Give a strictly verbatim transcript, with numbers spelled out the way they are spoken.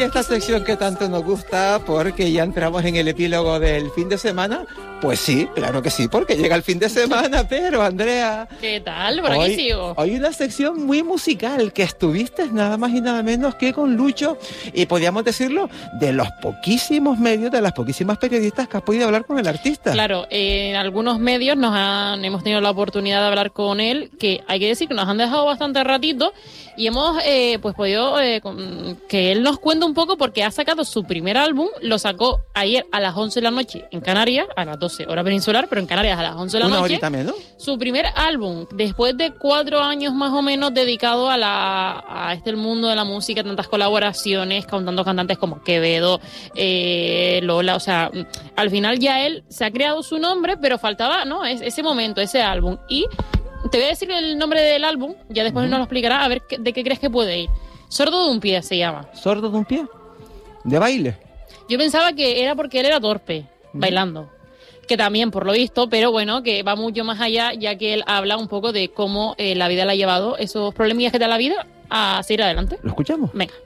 esta sección que tanto nos gusta, porque ya entramos en el epílogo del fin de semana. Pues sí, claro que sí, porque llega el fin de semana, pero Andrea... ¿Qué tal? Por aquí hoy, sigo. Hoy una sección muy musical, que estuviste nada más y nada menos que con Lucho, y podríamos decirlo, de los poquísimos medios, de las poquísimas periodistas que has podido hablar con el artista. Claro, eh, en algunos medios nos han, hemos tenido la oportunidad de hablar con él, que hay que decir que nos han dejado bastante ratito, y hemos eh, pues podido eh, con, que él nos cuente un poco, porque ha sacado su primer álbum, lo sacó ayer a las once de la noche en Canarias, a las doce hora peninsular, pero en Canarias a las once de la Una noche. horita menos. Su primer álbum, después de cuatro años más o menos dedicado a la a este el mundo de la música, tantas colaboraciones con tantos cantantes como Quevedo, eh, Lola, o sea, al final ya él se ha creado su nombre, pero faltaba, ¿no? Es, ese momento, ese álbum. Y te voy a decir el nombre del álbum, ya después uh-huh. él nos lo explicará, a ver qué, de qué crees que puede ir. Sordo de un pie se llama. ¿Sordo de un pie? ¿De baile? Yo pensaba que era porque él era torpe, uh-huh. bailando. Que también, por lo visto, pero bueno, que va mucho más allá, ya que él habla un poco de cómo eh, la vida le ha llevado esos problemillas que te da la vida a seguir adelante. ¿Lo escuchamos? Venga.